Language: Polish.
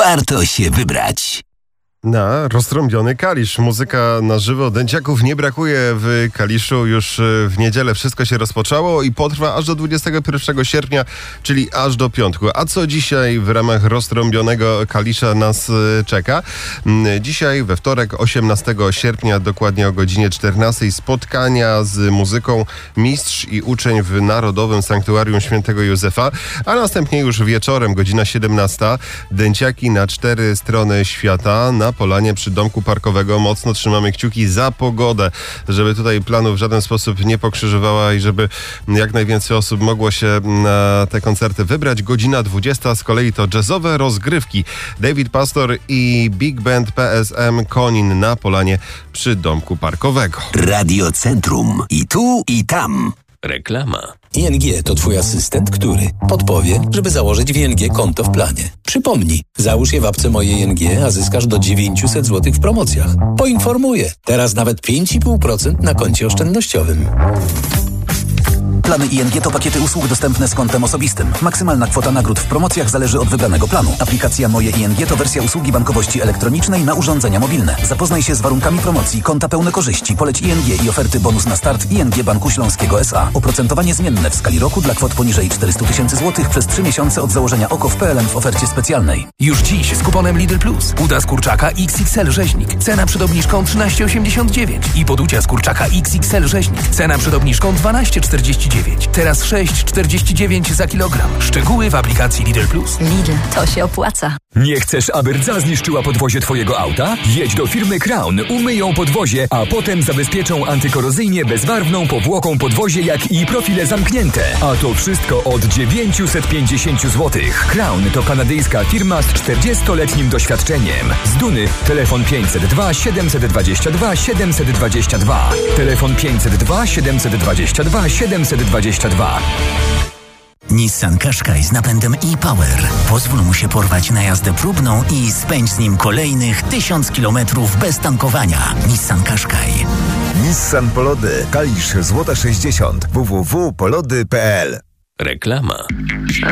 warto się wybrać. Na roztrąbiony Kalisz. Muzyka na żywo. Dęciaków nie brakuje w Kaliszu. Już w niedzielę wszystko się rozpoczęło i potrwa aż do 21 sierpnia, czyli aż do piątku. A co dzisiaj w ramach roztrąbionego Kalisza nas czeka? Dzisiaj we wtorek 18 sierpnia, dokładnie o godzinie 14, spotkania z muzyką mistrz i uczeń w Narodowym Sanktuarium Świętego Józefa, a następnie już wieczorem, godzina 17, dęciaki na 4 strony świata na Polanie przy domku parkowego. Mocno trzymamy kciuki za pogodę, żeby tutaj planów w żaden sposób nie pokrzyżowała i żeby jak najwięcej osób mogło się na te koncerty wybrać. Godzina 20, z kolei to jazzowe rozgrywki. David Pastor i Big Band PSM Konin na Polanie przy domku parkowego. Radio Centrum. I tu, i tam. Reklama. ING to Twój asystent, który podpowie, żeby założyć w ING konto w planie. Przypomnij, załóż je w apce Moje ING, a zyskasz do 900 zł w promocjach. Poinformuję, teraz nawet 5,5% na koncie oszczędnościowym. Plany ING to pakiety usług dostępne z kontem osobistym. Maksymalna kwota nagród w promocjach zależy od wybranego planu. Aplikacja Moje ING to wersja usługi bankowości elektronicznej na urządzenia mobilne. Zapoznaj się z warunkami promocji, konta pełne korzyści, poleć ING i oferty bonus na start ING Banku Śląskiego S.A. Oprocentowanie zmienne w skali roku dla kwot poniżej 400 000 zł przez 3 miesiące od założenia OKO w PLN w ofercie specjalnej. Już dziś z kuponem Lidl Plus. Uda z kurczaka XXL rzeźnik. Cena przed obniżką 13,89. I poducia z kurczaka XXL rzeźnik. Cena przed obniżką 12,49. Teraz 6,49 za kilogram. Szczegóły w aplikacji Lidl Plus. Lidl, to się opłaca. Nie chcesz, aby rdza zniszczyła podwozie Twojego auta? Jedź do firmy Crown, umyją podwozie, a potem zabezpieczą antykorozyjnie bezbarwną powłoką podwozie, jak i profile zamknięte. A to wszystko od 950 zł. Crown to kanadyjska firma z 40-letnim doświadczeniem. Z Duny telefon 502 722 722. Telefon 502 722 722. Nissan Qashqai z napędem e-Power. Pozwól mu się porwać na jazdę próbną i spędź z nim kolejnych 1000 kilometrów bez tankowania. Nissan Qashqai. Nissan Polody. Kalisz Złota 60. www.polody.pl. Reklama.